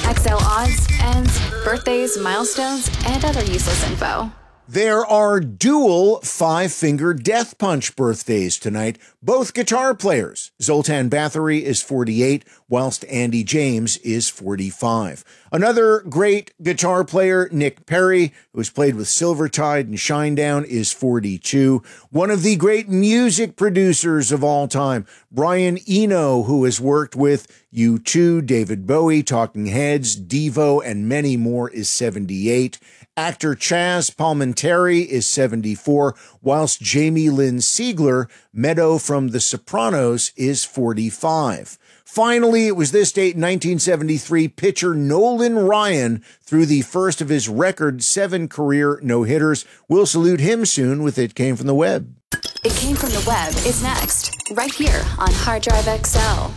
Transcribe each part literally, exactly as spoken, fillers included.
X L odds, ends, birthdays, milestones, and other useless info. There are dual Five-Finger Death Punch birthdays tonight, both guitar players. Zoltan Bathory is forty-eight, whilst Andy James is forty-five. Another great guitar player, Nick Perry, who has played with Silvertide and Shinedown, is forty-two. One of the great music producers of all time, Brian Eno, who has worked with U two, David Bowie, Talking Heads, Devo, and many more, is seventy-eight. Actor Chaz Palminteri is seventy-four, whilst Jamie Lynn Sigler, Meadow from The Sopranos, is forty-five. Finally, it was this date in nineteen seventy-three, pitcher Nolan Ryan threw the first of his record seven career no-hitters. We'll salute him soon with It Came From the Web. It Came From the Web is next, right here on Hard Drive X L.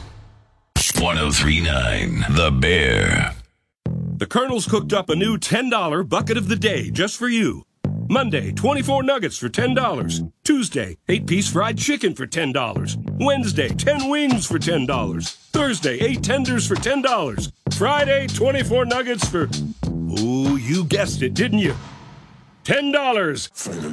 one oh three point nine The Bear. The Colonel's cooked up a new ten dollar bucket of the day just for you. Monday, twenty-four nuggets for ten dollars. Tuesday, eight piece fried chicken for ten dollars. Wednesday, ten wings for ten dollars. Thursday, eight tenders for ten dollars. Friday, twenty-four nuggets for... Ooh, you guessed it, didn't you? ten dollars.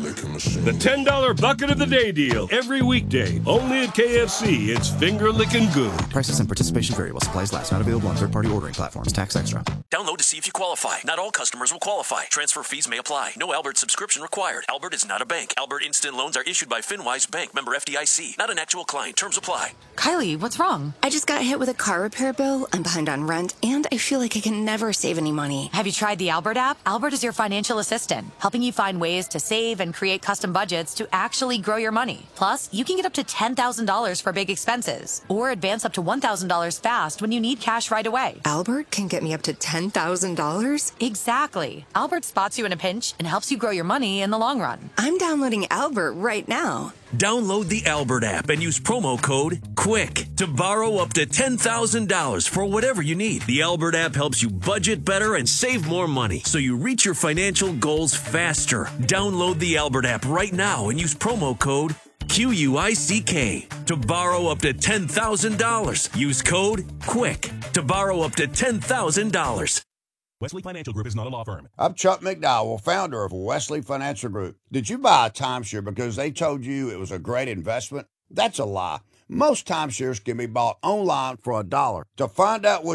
The ten dollar bucket of the day deal. Every weekday. Only at K F C. It's finger licking good. Prices and participation vary while supplies last. Not available on third-party ordering platforms. Tax extra. Download to see if you qualify. Not all customers will qualify. Transfer fees may apply. No Albert subscription required. Albert is not a bank. Albert Instant Loans are issued by FinWise Bank. Member F D I C. Not an actual client. Terms apply. Kylie, what's wrong? I just got hit with a car repair bill. I'm behind on rent, and I feel like I can never save any money. Have you tried the Albert app? Albert is your financial assistant, helping you find ways to save and create custom budgets to actually grow your money. Plus, you can get up to ten thousand dollars for big expenses, or advance up to one thousand dollars fast when you need cash right away. Albert can get me up to ten thousand dollars? Exactly. Albert spots you in a pinch and helps you grow your money in the long run. I'm downloading Albert right now. Download the Albert app and use promo code QUICK to borrow up to ten thousand dollars for whatever you need. The Albert app helps you budget better and save more money so you reach your financial goals faster. Download the Albert app right now and use promo code Q U I C K to borrow up to ten thousand dollars. Use code QUICK to borrow up to ten thousand dollars. Wesley Financial Group is not a law firm. I'm Chuck McDowell, founder of Wesley Financial Group. Did you buy a timeshare because they told you it was a great investment? That's a lie. Most timeshares can be bought online for a dollar. To find out what